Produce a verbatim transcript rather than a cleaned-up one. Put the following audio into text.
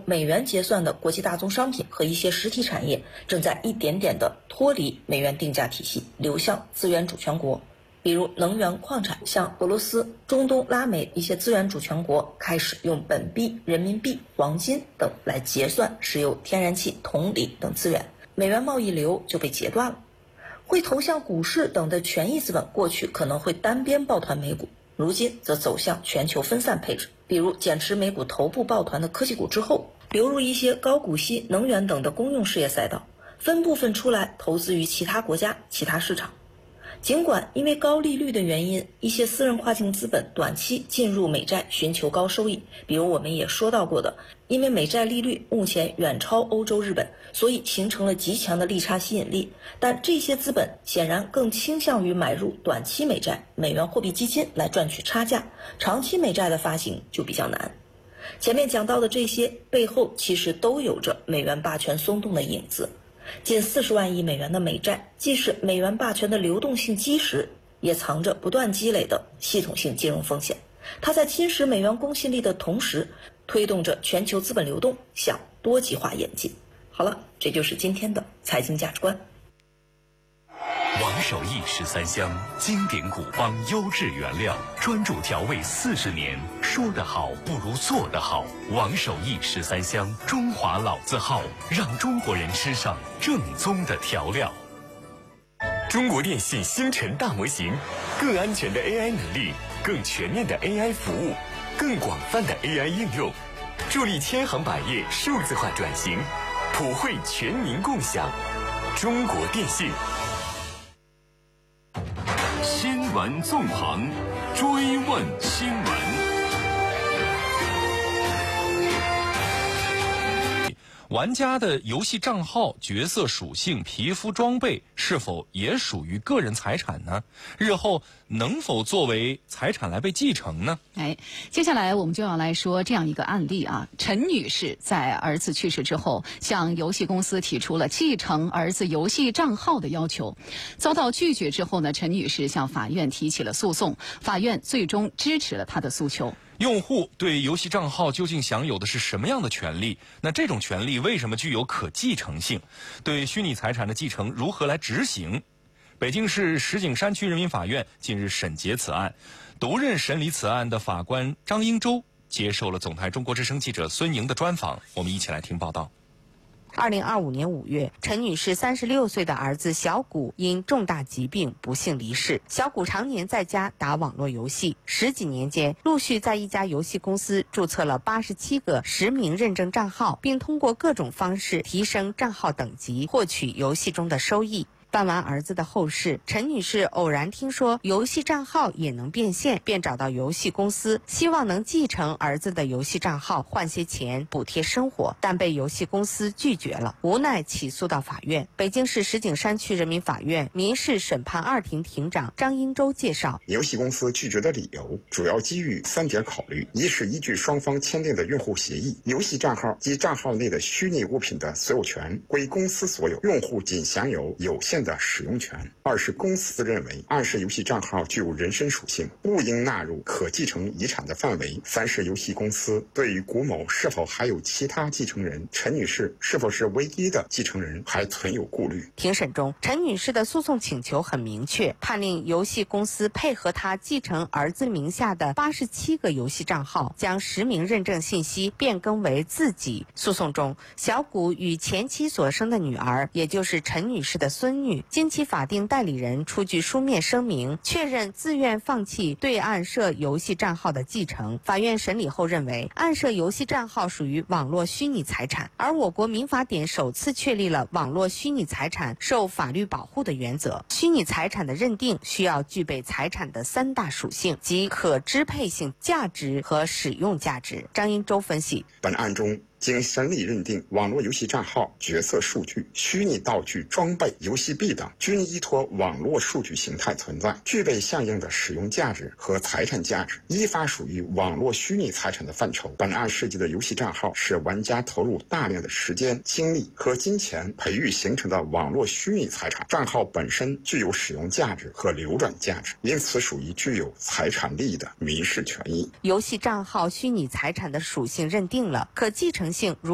美元结算的国际大宗商品和一些实体产业正在一点点地脱离美元定价体系，流向资源主权国。比如能源矿产，像俄罗斯、中东、拉美一些资源主权国开始用本币、人民币、黄金等来结算石油、天然气、铜锂等资源，美元贸易流就被截断了。会投向股市等的权益资本过去可能会单边抱团美股，如今则走向全球分散配置，比如减持美股头部抱团的科技股之后，流入一些高股息、能源等的公用事业赛道，分部分出来投资于其他国家、其他市场。尽管因为高利率的原因，一些私人跨境资本短期进入美债寻求高收益，比如我们也说到过的，因为美债利率目前远超欧洲、日本，所以形成了极强的利差吸引力。但这些资本显然更倾向于买入短期美债、美元货币基金来赚取差价，长期美债的发行就比较难。前面讲到的这些背后其实都有着美元霸权松动的影子。近四十万亿美元的美债，既是美元霸权的流动性基石，也藏着不断积累的系统性金融风险。它在侵蚀美元公信力的同时，推动着全球资本流动向多极化演进。好了，这就是今天的财经价值观。 王守义十三香，经典古方，优质原料，专注调味四十年，说得好不如做得好。王守义十三香，中华老字号，让中国人吃上正宗的调料。 中国电信星辰大模型，更安全的 A I 能力，更全面的 A I 服务，更广泛的 A I 应用，助力千行百业数字化转型，普惠全民共享。中国电信。 新闻纵横，追问新闻。 玩家的游戏账号、角色属性、皮肤装备是否也属于个人财产呢？日后能否作为财产来被继承呢？ 哎，接下来我们就要来说这样一个案例啊。陈女士在儿子去世之后，向游戏公司提出了继承儿子游戏账号的要求，遭到拒绝之后呢，陈女士向法院提起了诉讼，法院最终支持了她的诉求。 用户对游戏账号究竟享有的是什么样的权利？那这种权利为什么具有可继承性？对虚拟财产的继承如何来执行？北京市石景山区人民法院近日审结此案，独任审理此案的法官张英洲接受了总台中国之声记者孙莹的专访，我们一起来听报道。 二零二五年五月，陈女士三十六岁的儿子小谷因重大疾病不幸离世。小谷常年在家打网络游戏，十几年间陆续在一家游戏公司注册了八十七个实名认证账号，并通过各种方式提升账号等级，获取游戏中的收益。办完儿子的后事，陈女士偶然听说游戏账号也能变现，便找到游戏公司，希望能继承儿子的游戏账号，换些钱补贴生活，但被游戏公司拒绝了，无奈起诉到法院。北京市石景山区人民法院民事审判二庭庭长张英洲介绍， 游戏公司拒绝的理由主要基于三点考虑：一是依据双方签订的用户协议，游戏账号及账号内的虚拟物品的所有权归公司所有，用户仅享有有限的使用权；二是公司认为暗示游戏账号具有人身属性，不应纳入可继承遗产的范围；三是游戏公司对于古某是否还有其他继承人，陈女士是否是唯一的继承人还存有顾虑。 庭审中，陈女士的诉讼请求很明确，判令游戏公司配合她继承儿子名下的八十七个游戏账号，将实名认证信息变更为自己。诉讼中，小谷与前妻所生的女儿，也就是陈女士的孙女，经其法定代理人出具书面声明，确认自愿放弃对暗设游戏账号的继承。法院审理后认为，暗设游戏账号属于网络虚拟财产，而我国民法典首次确立了网络虚拟财产受法律保护的原则。虚拟财产的认定需要具备财产的三大属性，即可支配性、价值和使用价值。张英洲分析， 本案中经审理认定，网络游戏账号、角色数据、虚拟道具、装备、游戏币等均依托网络数据形态存在，具备相应的使用价值和财产价值，依法属于网络虚拟财产的范畴。本案涉及的游戏账号是玩家投入大量的时间、精力和金钱培育形成的网络虚拟财产，账号本身具有使用价值和流转价值，因此属于具有财产利益的民事权益。 游戏账号虚拟财产的属性认定了，可继承性如